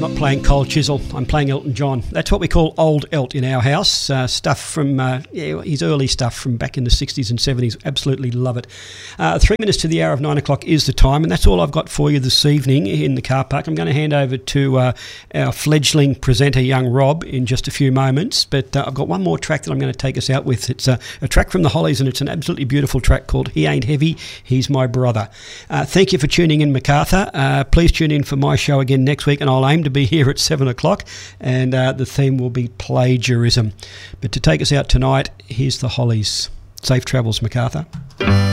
not playing Cold Chisel, I'm playing Elton John. That's what we call old Elt in our house. Stuff from his early stuff from back in the 60s and 70s. Absolutely love it. 3 minutes to the hour of 9 o'clock is the time, and that's all I've got for you this evening in the car park. I'm going to hand over to our fledgling presenter, young Rob, in just a few moments, but I've got one more track that I'm going to take us out with. It's a track from the Hollies, and it's an absolutely beautiful track called He Ain't Heavy, He's My Brother. Thank you for tuning in, MacArthur. Please tune in for my show again next week, and I'll aim to be here at 7 o'clock, and the theme will be plagiarism. But to take us out tonight, here's the Hollies. Safe travels, MacArthur.